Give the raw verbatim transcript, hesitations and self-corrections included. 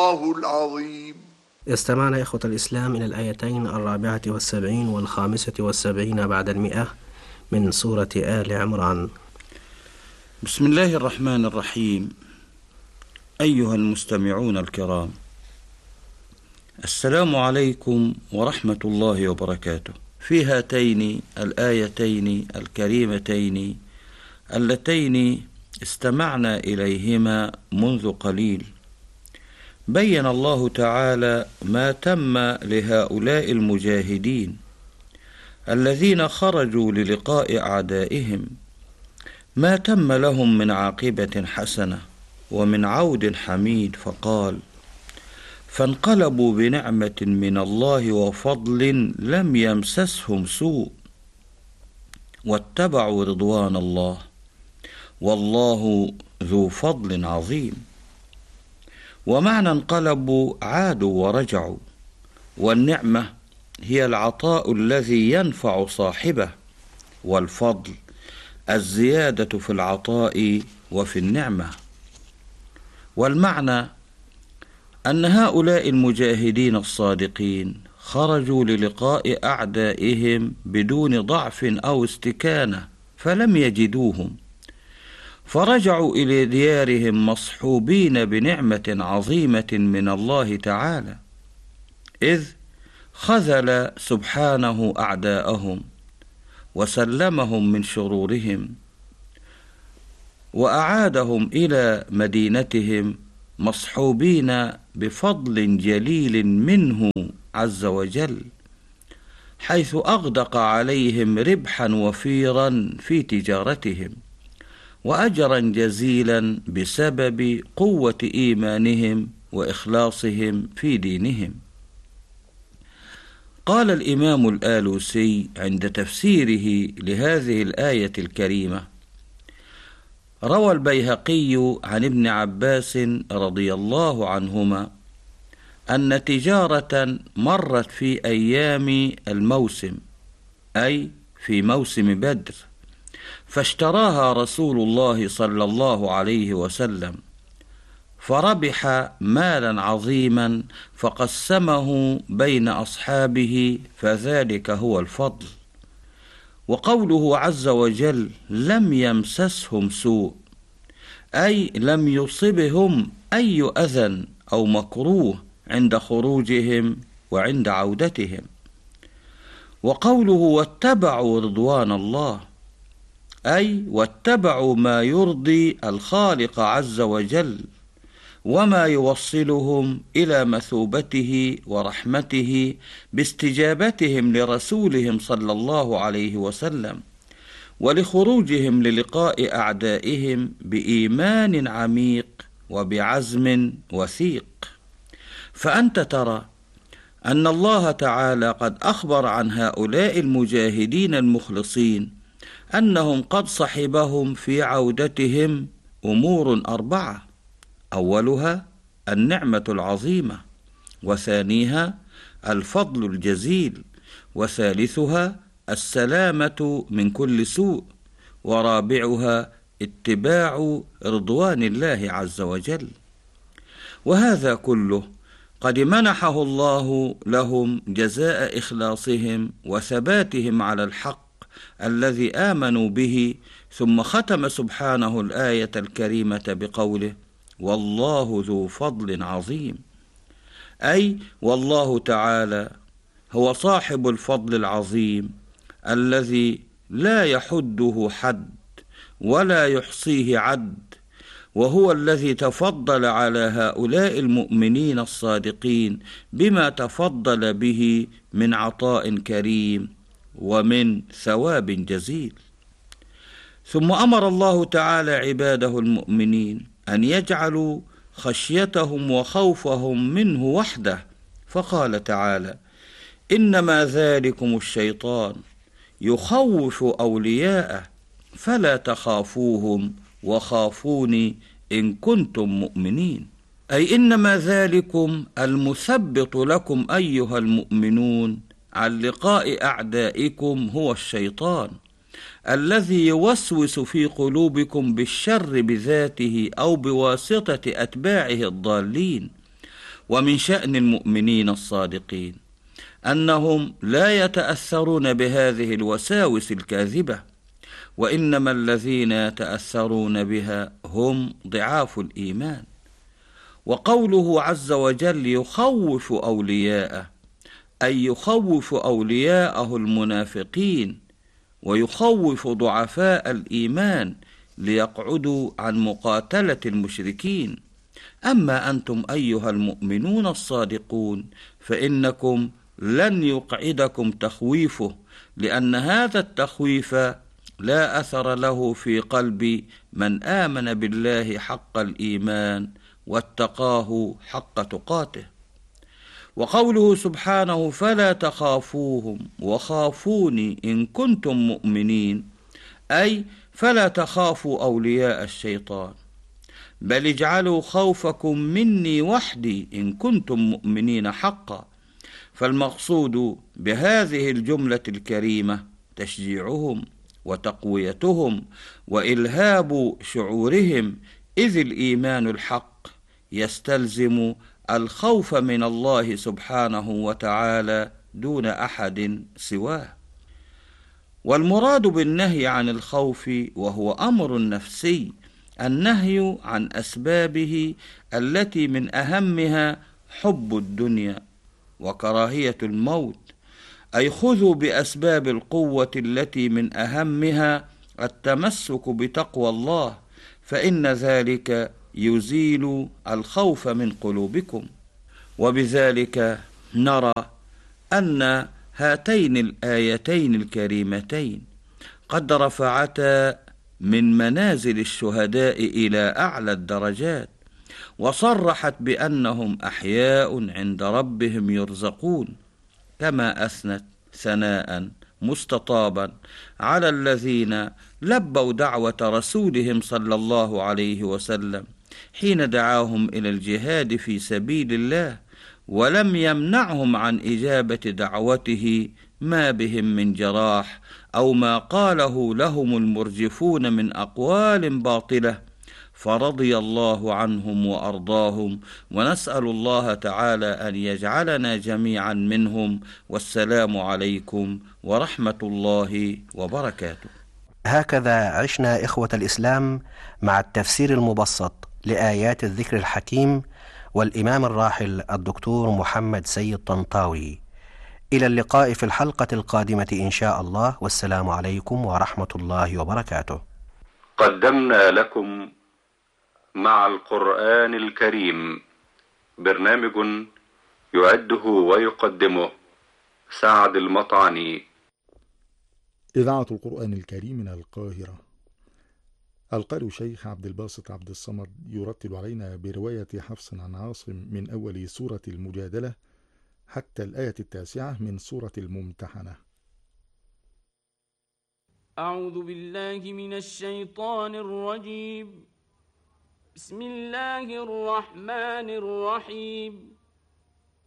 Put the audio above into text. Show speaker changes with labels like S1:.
S1: الله العظيم.
S2: استمعنا إخوة الإسلام إلى الآيتين الرابعة والسبعين والخامسة والسبعين بعد المئة من سورة آل عمران.
S3: بسم الله الرحمن الرحيم. أيها المستمعون الكرام، السلام عليكم ورحمة الله وبركاته. في هاتين الآيتين الكريمتين اللتين استمعنا إليهما منذ قليل، بين الله تعالى ما تم لهؤلاء المجاهدين الذين خرجوا للقاء أعدائهم، ما تم لهم من عاقبة حسنة ومن عود حميد. فقال: فانقلبوا بنعمة من الله وفضل لم يمسسهم سوء واتبعوا رضوان الله والله ذو فضل عظيم. ومعنى انقلبوا عادوا ورجعوا، والنعمة هي العطاء الذي ينفع صاحبه، والفضل الزيادة في العطاء وفي النعمة. والمعنى أن هؤلاء المجاهدين الصادقين خرجوا للقاء أعدائهم بدون ضعف أو استكانة فلم يجدوهم، فرجعوا إلى ديارهم مصحوبين بنعمة عظيمة من الله تعالى، إذ خذل سبحانه أعداءهم وسلمهم من شرورهم وأعادهم إلى مدينتهم مصحوبين بفضل جليل منه عز وجل، حيث أغدق عليهم ربحا وفيرا في تجارتهم وأجرا جزيلا بسبب قوة إيمانهم وإخلاصهم في دينهم. قال الإمام الآلوسي عند تفسيره لهذه الآية الكريمة: روى البيهقي عن ابن عباس رضي الله عنهما أن تجارة مرت في أيام الموسم، أي في موسم بدر، فاشتراها رسول الله صلى الله عليه وسلم، فربح مالا عظيما فقسمه بين أصحابه، فذلك هو الفضل. وقوله عز وجل: لم يمسسهم سوء، أي لم يصبهم أي أذى أو مكروه عند خروجهم وعند عودتهم. وقوله: واتبعوا رضوان الله، أي واتبعوا ما يرضي الخالق عز وجل وما يوصلهم إلى مثوبته ورحمته باستجابتهم لرسولهم صلى الله عليه وسلم، ولخروجهم للقاء أعدائهم بإيمان عميق وبعزم وثيق. فأنت ترى أن الله تعالى قد أخبر عن هؤلاء المجاهدين المخلصين أنهم قد صحبهم في عودتهم أمور أربعة: أولها النعمة العظيمة، وثانيها الفضل الجزيل، وثالثها السلامة من كل سوء، ورابعها اتباع رضوان الله عز وجل. وهذا كله قد منحه الله لهم جزاء إخلاصهم وثباتهم على الحق الذي آمنوا به. ثم ختم سبحانه الآية الكريمة بقوله: والله ذو فضل عظيم، أي والله تعالى هو صاحب الفضل العظيم الذي لا يحده حد ولا يحصيه عد، وهو الذي تفضل على هؤلاء المؤمنين الصادقين بما تفضل به من عطاء كريم ومن ثواب جزيل. ثم أمر الله تعالى عباده المؤمنين أن يجعلوا خشيتهم وخوفهم منه وحده، فقال تعالى: إنما ذلكم الشيطان يخوف أولياءه فلا تخافوهم وخافوني إن كنتم مؤمنين. أي إنما ذلكم المثبط لكم أيها المؤمنون عن لقاء أعدائكم هو الشيطان، الذي يوسوس في قلوبكم بالشر بذاته أو بواسطة أتباعه الضالين، ومن شأن المؤمنين الصادقين أنهم لا يتأثرون بهذه الوساوس الكاذبة، وإنما الذين يتأثرون بها هم ضعاف الإيمان. وقوله عز وجل يخوف أولياءه، أي يخوف أولياءه المنافقين ويخوف ضعفاء الإيمان ليقعدوا عن مقاتلة المشركين. أما أنتم أيها المؤمنون الصادقون فإنكم لن يقعدكم تخويفه، لأن هذا التخويف لا أثر له في قلب من آمن بالله حق الإيمان واتقاه حق تقاته. وقوله سبحانه فلا تخافوهم وخافوني إن كنتم مؤمنين، أي فلا تخافوا أولياء الشيطان، بل اجعلوا خوفكم مني وحدي إن كنتم مؤمنين حقا. فالمقصود بهذه الجملة الكريمة تشجيعهم وتقويتهم وإلهاب شعورهم، إذ الإيمان الحق يستلزم الخوف من الله سبحانه وتعالى دون أحد سواه. والمراد بالنهي عن الخوف وهو أمر نفسي، النهي عن أسبابه التي من أهمها حب الدنيا وكراهية الموت، أي خذوا بأسباب القوة التي من أهمها التمسك بتقوى الله، فإن ذلك يزيل الخوف من قلوبكم. وبذلك نرى أن هاتين الآيتين الكريمتين قد رفعتا من منازل الشهداء إلى أعلى الدرجات، وصرحت بأنهم أحياء عند ربهم يرزقون، كما أثنت ثناء مستطابا على الذين لبوا دعوة رسولهم صلى الله عليه وسلم حين دعاهم إلى الجهاد في سبيل الله، ولم يمنعهم عن إجابة دعوته ما بهم من جراح أو ما قاله لهم المرجفون من أقوال باطلة، فرضي الله عنهم وأرضاهم، ونسأل الله تعالى أن يجعلنا جميعا منهم. والسلام عليكم ورحمة الله وبركاته.
S2: هكذا عشنا إخوة الإسلام مع التفسير المبسط لآيات الذكر الحكيم والإمام الراحل الدكتور محمد سيد طنطاوي. إلى اللقاء في الحلقة القادمة إن شاء الله، والسلام عليكم ورحمة الله وبركاته.
S1: قدمنا لكم مع القرآن الكريم برنامج يعده ويقدمه سعد المطعني.
S4: إذاعة القرآن الكريم من القاهرة. القارئ شيخ عبد الباسط عبد الصمد يرتل علينا برواية حفص عن عاصم من أول سورة المجادلة حتى الآية التاسعة من سورة الممتحنة.
S5: أعوذ بالله من الشيطان الرجيم. بسم الله الرحمن الرحيم.